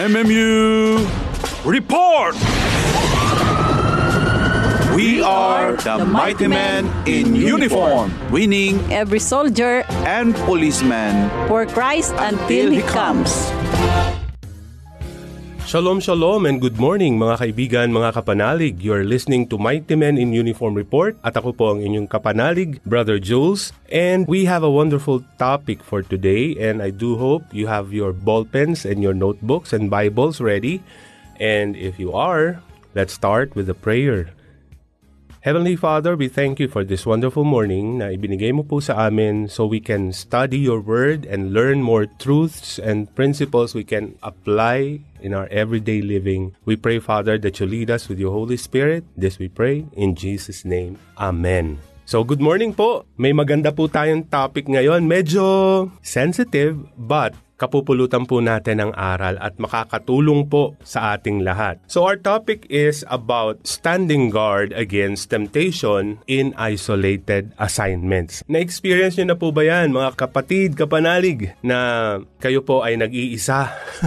MMU Report! We are the mighty men in uniform, winning every soldier and policeman for Christ until He comes. Shalom, shalom, and good morning mga kaibigan, mga kapanalig. You're listening to Mighty Men in Uniform Report at ako po ang inyong kapanalig, Brother Jules. And we have a wonderful topic for today, and I do hope you have your ball pens and your notebooks and Bibles ready. And if you are, let's start with a prayer. Heavenly Father, we thank you for this wonderful morning na ibinigay mo po sa amin so we can study your word and learn more truths and principles we can apply in our everyday living. We pray, Father, that you lead us with your Holy Spirit. This we pray in Jesus' name. Amen. So, good morning po. May maganda po tayong topic ngayon. Medyo sensitive, but kapupulutan po natin ang aral at makakatulong po sa ating lahat. So our topic is about standing guard against temptation in isolated assignments. Na-experience nyo na po ba yan, mga kapatid, kapanalig, na kayo po ay nag-iisa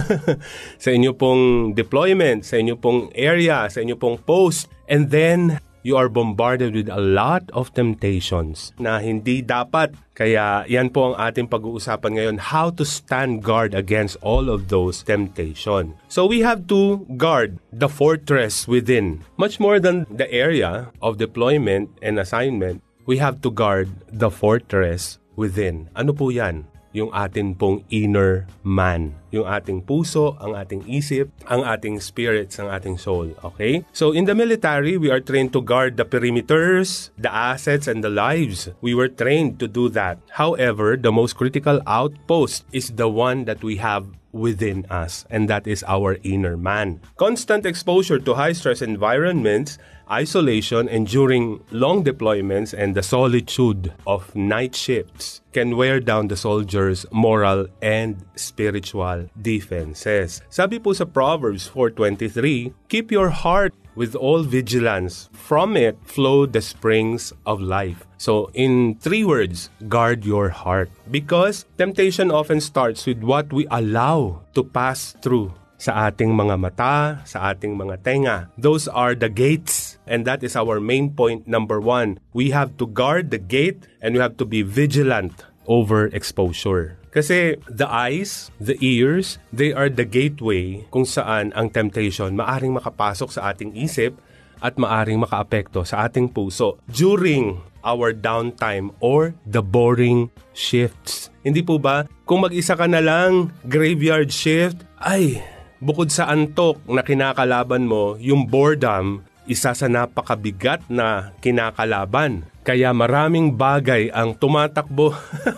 sa inyo pong deployment, sa inyo pong area, sa inyo pong post, and then you are bombarded with a lot of temptations na hindi dapat. Kaya yan po ang ating pag-uusapan ngayon, how to stand guard against all of those temptations. So we have to guard the fortress within. Much more than the area of deployment and assignment, we have to guard the fortress within. Ano po yan? Yung ating pong inner man. Yung ating puso, ang ating isip, ang ating spirits, ang ating soul. Okay? So in the military, we are trained to guard the perimeters, the assets, and the lives. We were trained to do that. However, the most critical outpost is the one that we have within us, and that is our inner man. Constant exposure to high-stress environments, isolation, and during long deployments and the solitude of night shifts can wear down the soldier's moral and spiritual defenses. Sabi po sa Proverbs 4:23, keep your heart with all vigilance. From it flow the springs of life. So, in 3 words, guard your heart. Because temptation often starts with what we allow to pass through sa ating mga mata, sa ating mga tenga. Those are the gates. And that is our main point, number 1. We have to guard the gate and we have to be vigilant over exposure. Kasi the eyes, the ears, they are the gateway kung saan ang temptation maaring makapasok sa ating isip at maaring makaapekto sa ating puso during our downtime or the boring shifts. Hindi po ba? Kung mag-isa ka na lang, graveyard shift, ay, bukod sa antok na kinakalaban mo, yung boredom, isa sa napakabigat na kinakalaban. Kaya maraming bagay ang tumatakbo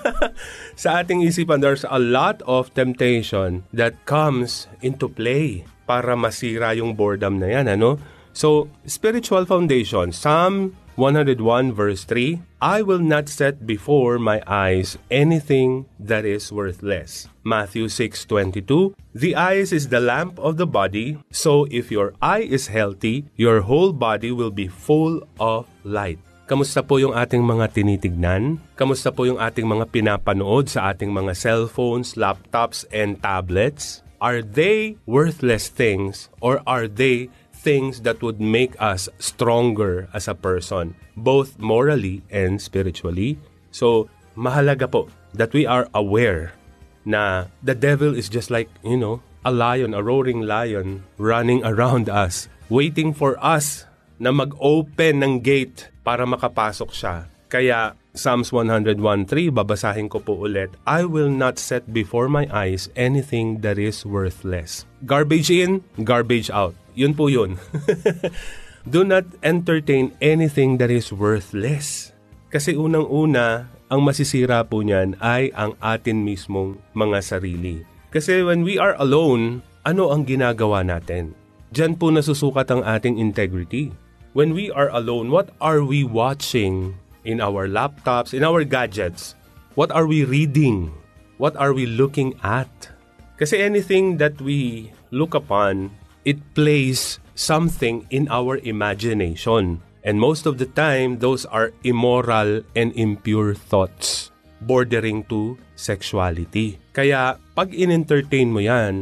sa ating isipan. There's a lot of temptation that comes into play para masira yung boredom na yan, ano? So, spiritual foundation, Psalm 101 verse 3, I will not set before my eyes anything that is worthless. Matthew 6:22, the eyes is the lamp of the body, so if your eye is healthy, your whole body will be full of light. Kamusta po yung ating mga tinitignan? Kamusta po yung ating mga pinapanood sa ating mga cellphones, laptops, and tablets? Are they worthless things or are they things that would make us stronger as a person, both morally and spiritually? So, mahalaga po that we are aware na the devil is just like, a lion, a roaring lion running around us, waiting for us na mag-open ng gate para makapasok siya. Kaya, Psalms 101:3, babasahin ko po ulit, I will not set before my eyes anything that is worthless. Garbage in, garbage out. Yun po yun. Do not entertain anything that is worthless. Kasi unang-una, ang masisira po niyan ay ang atin mismong mga sarili. Kasi when we are alone, ano ang ginagawa natin? Diyan po nasusukat ang ating integrity. When we are alone, what are we watching in our laptops, in our gadgets? What are we reading? What are we looking at? Kasi anything that we look upon, it plays something in our imagination. And most of the time, those are immoral and impure thoughts, bordering to sexuality. Kaya, pag in-entertain mo yan,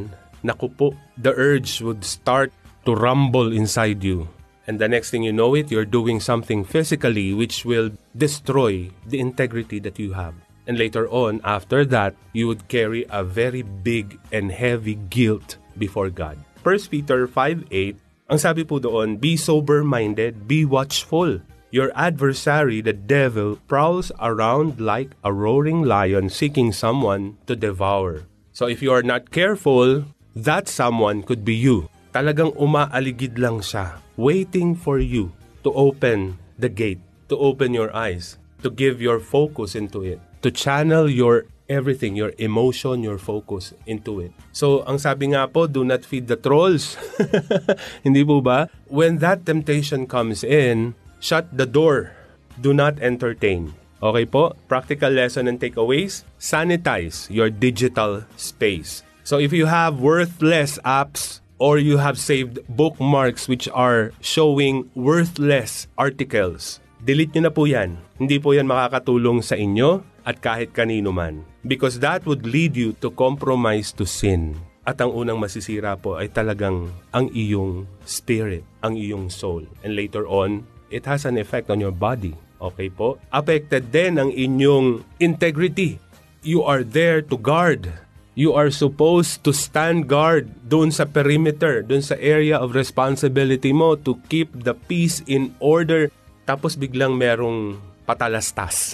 naku po, the urge would start to rumble inside you. And the next thing you know it, you're doing something physically which will destroy the integrity that you have. And later on, after that, you would carry a very big and heavy guilt before God. 1 Peter 5:8, ang sabi po doon, be sober-minded, be watchful. Your adversary, the devil, prowls around like a roaring lion seeking someone to devour. So if you are not careful, that someone could be you. Talagang umaaligid lang siya, waiting for you to open the gate, to open your eyes, to give your focus into it, to channel your everything, your emotion, your focus into it. So, ang sabi nga po, do not feed the trolls. Hindi po ba? When that temptation comes in, shut the door. Do not entertain. Okay po? Practical lesson and takeaways, sanitize your digital space. So, if you have worthless apps, or you have saved bookmarks which are showing worthless articles, delete nyo na po yan. Hindi po yan makakatulong sa inyo at kahit kanino man. Because that would lead you to compromise to sin. At ang unang masisira po ay talagang ang iyong spirit, ang iyong soul. And later on, it has an effect on your body. Okay po? Affected din ang inyong integrity. You are there to guard. You are supposed to stand guard doon sa perimeter, doon sa area of responsibility mo to keep the peace in order. Tapos biglang merong patalastas.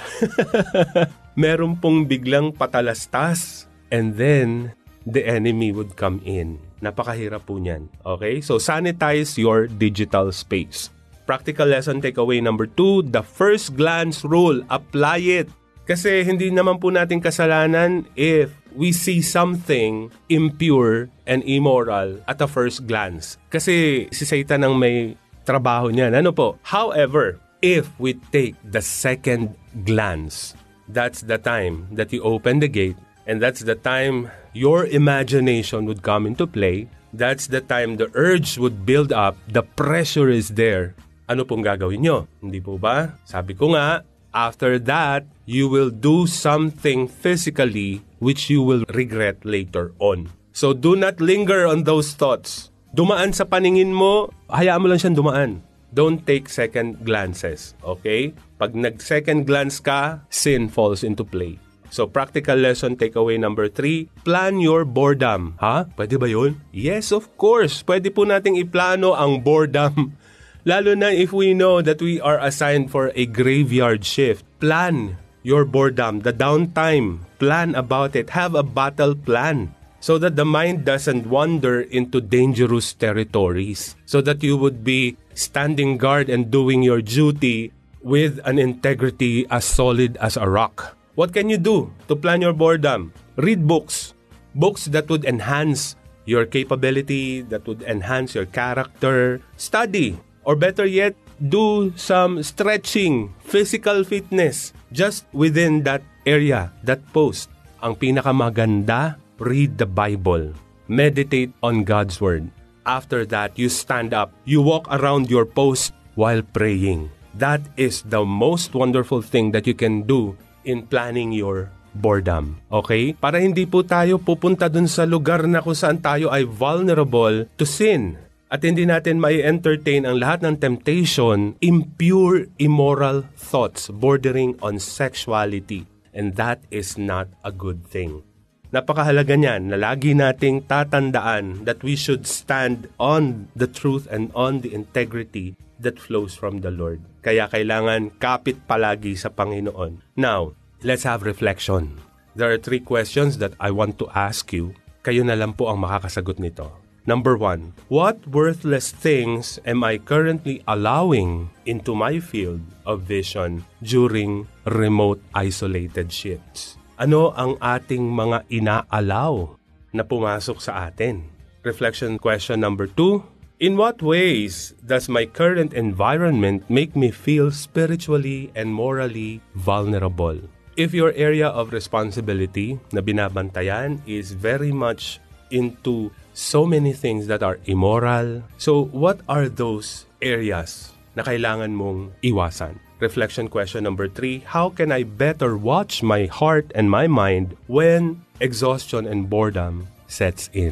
Meron pong biglang patalastas. And then, the enemy would come in. Napakahirap po niyan. Okay? So, sanitize your digital space. Practical lesson takeaway number 2, the first glance rule. Apply it. Kasi hindi naman po natin kasalanan if we see something impure and immoral at a first glance. Kasi si Satan ang may trabaho niyan. Ano po? However, if we take the second glance, that's the time that you open the gate, and that's the time your imagination would come into play. That's the time the urge would build up. The pressure is there. Ano pong gagawin nyo? Hindi po ba? Sabi ko nga, after that, you will do something physically which you will regret later on. So do not linger on those thoughts. Dumaan sa paningin mo, hayaan mo lang siyang dumaan. Don't take second glances, okay? Pag nag-second glance ka, sin falls into play. So practical lesson takeaway number 3, plan your boredom. Ha? Pwede ba yun? Yes, of course. Pwede po nating iplano ang boredom. Lalo na if we know that we are assigned for a graveyard shift. Plan your boredom, the downtime. Plan about it. Have a battle plan so that the mind doesn't wander into dangerous territories. So that you would be standing guard and doing your duty with an integrity as solid as a rock. What can you do to plan your boredom? Read books. Books that would enhance your capability, that would enhance your character. Study. Or better yet, do some stretching, physical fitness just within that area, that post. Ang pinakamaganda, read the Bible. Meditate on God's Word. After that, you stand up. You walk around your post while praying. That is the most wonderful thing that you can do in planning your boredom. Okay? Para hindi po tayo pupunta dun sa lugar na kung saan tayo ay vulnerable to sin. At hindi natin mai-entertain ang lahat ng temptation, impure, immoral thoughts bordering on sexuality. And that is not a good thing. Napakahalaga niyan na lagi nating tatandaan that we should stand on the truth and on the integrity that flows from the Lord. Kaya kailangan kapit palagi sa Panginoon. Now, let's have reflection. There are 3 questions that I want to ask you. Kayo na lang po ang makakasagot nito. Number 1, what worthless things am I currently allowing into my field of vision during remote isolated shifts? Ano ang ating mga inaalaw na pumasok sa atin? Reflection question number 2, in what ways does my current environment make me feel spiritually and morally vulnerable? If your area of responsibility na binabantayan is very much into so many things that are immoral. So, what are those areas na kailangan mong iwasan? Reflection question number 3, how can I better watch my heart and my mind when exhaustion and boredom sets in?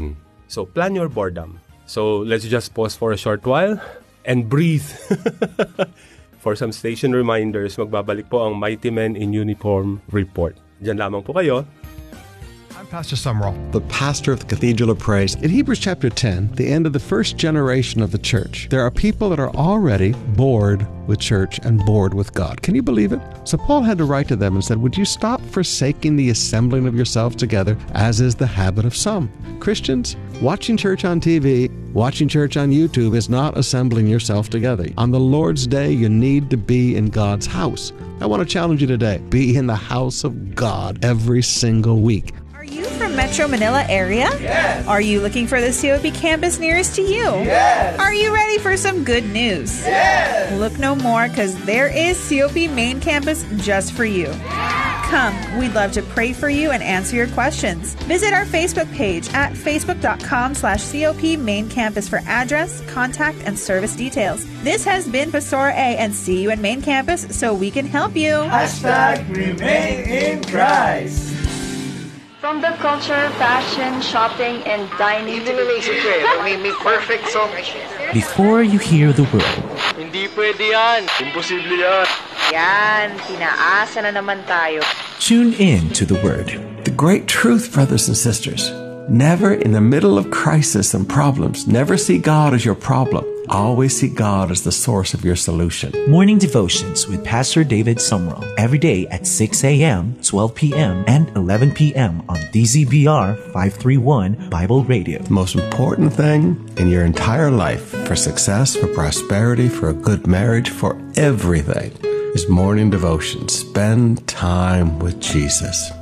So plan your boredom. So let's just pause for a short while and breathe. For some station reminders, magbabalik po ang Mighty Men in Uniform report. Diyan lamang po kayo. I'm Pastor Sumrall, the pastor of the Cathedral of Praise. In Hebrews chapter 10, the end of the first generation of the church, there are people that are already bored with church and bored with God. Can you believe it? So Paul had to write to them and said, would you stop forsaking the assembling of yourselves together, as is the habit of some? Christians, watching church on TV, watching church on YouTube is not assembling yourself together. On the Lord's Day, you need to be in God's house. I want to challenge you today. Be in the house of God every single week. Are you from Metro Manila area? Yes. Are you looking for the COP campus nearest to you? Yes. Are you ready for some good news? Yes. Look no more, because there is COP Main Campus just for you. Come, we'd love to pray for you and answer your questions. Visit our Facebook page at facebook.com/COP Main Campus for address, contact, and service details. This has been Pastor A, and see you at Main Campus so we can help you. #Remain in Christ. From the culture, fashion, shopping, and dining to may perfect song. Before you hear the world. Hindi pwede yan. Imposible yan. Yan, pinaasa na naman tayo. Tune in to the Word. The great truth, brothers and sisters, never in the middle of crisis and problems, never see God as your problem. Always see God as the source of your solution. Morning devotions with Pastor David Sumrall. Every day at 6 a.m., 12 p.m., and 11 p.m. on DZBR 531 Bible Radio. The most important thing in your entire life, for success, for prosperity, for a good marriage, for everything, is morning devotion. Spend time with Jesus.